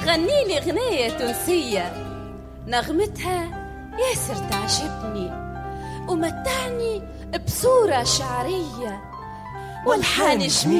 تغني لي غنية تونسية نغمتها ياسر تعجبني ومتعني بصورة شعرية والحان جميل.